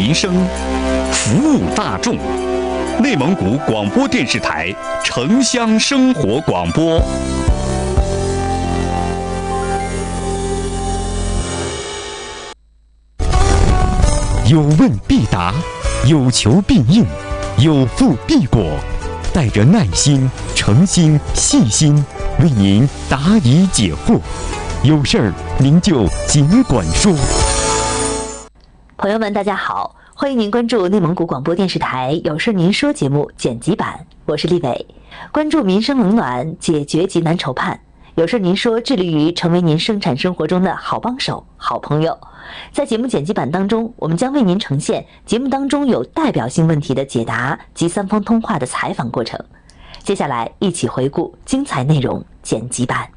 民生，服务大众。内蒙古广播电视台城乡生活广播。有问必答，有求必应，有付必果。带着耐心、诚心、细心，为您答疑解惑。有事儿您就尽管说。 朋友们，大家好，欢迎您关注内蒙古广播电视台有事您说节目剪辑版，我是丽伟。关注民生冷暖，解决急难愁盼，有事您说致力于成为您生产生活中的好帮手、好朋友。在节目剪辑版当中，我们将为您呈现节目当中有代表性问题的解答及三方通话的采访过程。接下来一起回顾精彩内容剪辑版。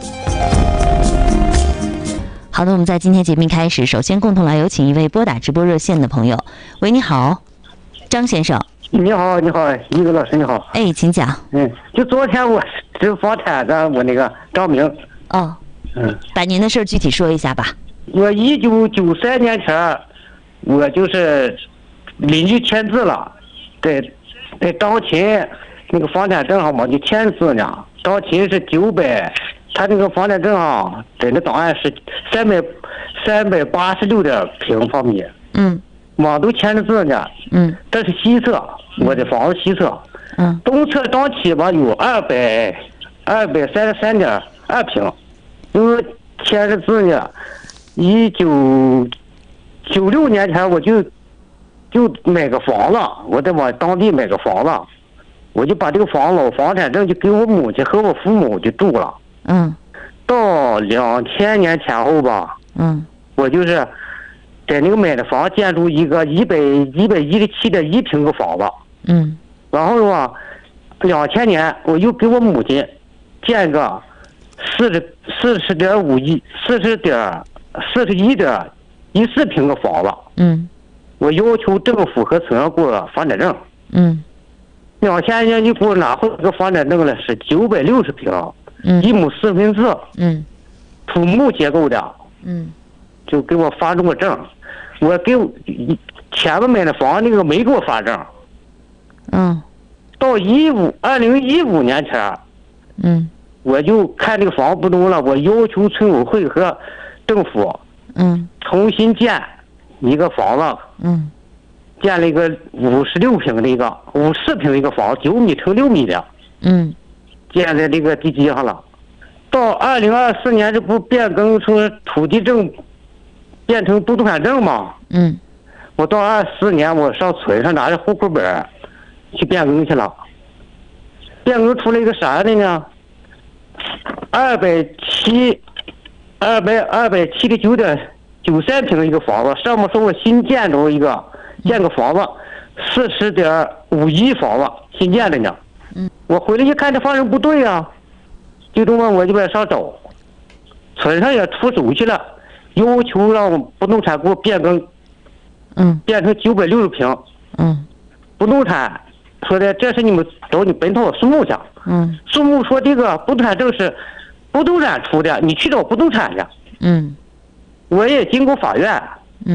好的，我们在今天节目开始，首先共同来有请一位拨打直播热线的朋友。喂，你好，张先生。 你好，你好，一个老师你好。 哎，请讲。 就昨天我这房产的我那个张明。 哦。把您的事儿具体说一下吧。 我1993年前，我就是邻居签字了，在张琴那个房产证上嘛就签字呢。张琴是900，他那个房产证上真的档案是386点平方米。网都签着字呢。这是西侧，我的房子西侧。东侧张起吧有233.2平，因为签着字呢。1996年前我就买个房子，我在往当地买个房子，我就把这个老房产证就给我母亲和我父母就住了。到2000年前后吧，我就是在那个买的房建筑一个117.1平个房子。然后吧，2000年我又给我母亲建个41.14平个房子。我要求政府和村上给我房产证。2000年就给我拿回这个房产证了，是960平，1亩4分4，土木结构的。就给我发这个证。我给前面买的房那个没给我发证。到2015年前，我就看这个房子不中了，我要求村委会和政府重新建一个房子。建了一个54平的一个房子，9米乘6米的。建在这个地基上了。到2024年这不变更出土地证变成不动产证吗？我到24年我上村上拿着户口本去变更去了。变更出来一个啥的呢？279.93平一个房子，上面说我新建个房子，40.51房子新建的呢。我回来一看这房子不对啊，就这么我就往上找，村上也出手去了，要求让不动产给我变更，变成960平。不动产说的这是你们找你本土树木去。树木说这个不动产证是不动产出的，你去找不动产去。我也经过法院。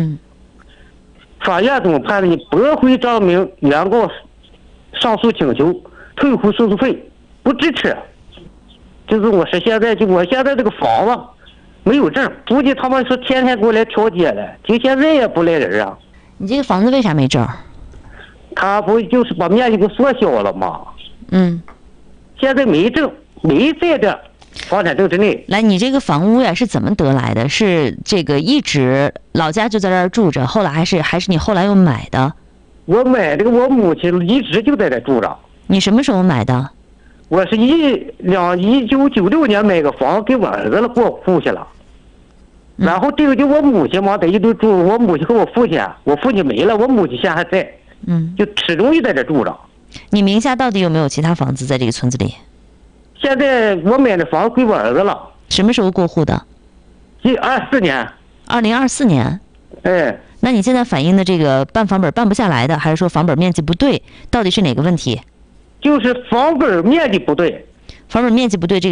法院怎么判的？你驳回张明原告上诉请求，退回诉讼费，不支持。就是我现在这个房子没有证，估计他们说天天给我来调解的，就现在也不来人啊。 你这个房子为啥没证？ 他不就是把面积给缩小了吗？现在没证，没在这房产证之内。 来，你这个房屋呀是怎么得来的？是这个一直老家就在这儿住着，后来还是你后来又买的？ 我买这个，我母亲一直就在这住着。 你什么时候买的？ 我是1996年买个房给我儿子了，给我户去了。然后这个就我母亲嘛，在一堆住，我母亲和我父亲没了，我母亲现在还在。就始终就在这住着。 你名下到底有没有其他房子在这个村子里？ 现在我买的房子归我儿子了。 什么时候过户的 ？24年。 2024年。那你现在反映的这个办房本办不下来的，还是说房本面积不对？到底是哪个问题？ 就是房本面积不对。 房本面积不对，这个